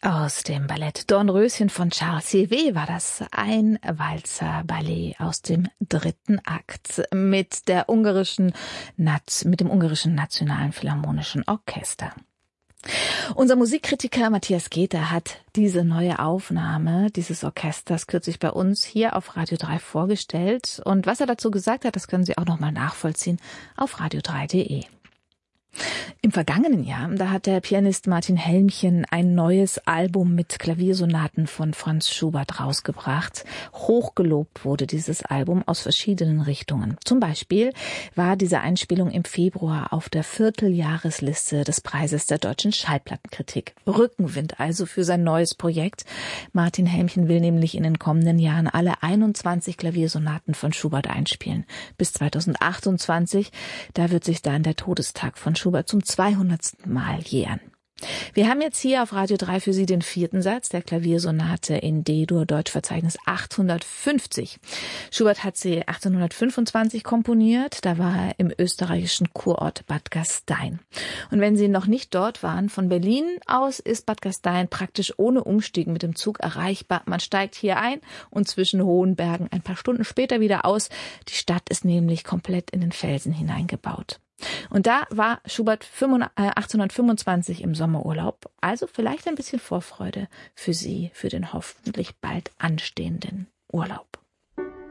Aus dem Ballett Dornröschen von Charles Sivet war das ein Walzer-Ballett aus dem 3. Akt mit dem ungarischen Nationalen Philharmonischen Orchester. Unser Musikkritiker Matthias Geter hat diese neue Aufnahme dieses Orchesters kürzlich bei uns hier auf Radio 3 vorgestellt. Und was er dazu gesagt hat, das können Sie auch nochmal nachvollziehen auf radio3.de. Im vergangenen Jahr, da hat der Pianist Martin Helmchen ein neues Album mit Klaviersonaten von Franz Schubert rausgebracht. Hochgelobt wurde dieses Album aus verschiedenen Richtungen. Zum Beispiel war diese Einspielung im Februar auf der Vierteljahresliste des Preises der deutschen Schallplattenkritik. Rückenwind also für sein neues Projekt. Martin Helmchen will nämlich in den kommenden Jahren alle 21 Klaviersonaten von Schubert einspielen. Bis 2028, da wird sich dann der Todestag von Schubert zum 200. Mal jähren. Wir haben jetzt hier auf Radio 3 für Sie den 4. Satz der Klaviersonate in D-Dur, Deutschverzeichnis 850. Schubert hat sie 1825 komponiert, da war er im österreichischen Kurort Bad Gastein. Und wenn Sie noch nicht dort waren, von Berlin aus ist Bad Gastein praktisch ohne Umstieg mit dem Zug erreichbar. Man steigt hier ein und zwischen hohen Bergen ein paar Stunden später wieder aus. Die Stadt ist nämlich komplett in den Felsen hineingebaut. Und da war Schubert 1825 im Sommerurlaub, also vielleicht ein bisschen Vorfreude für Sie, für den hoffentlich bald anstehenden Urlaub.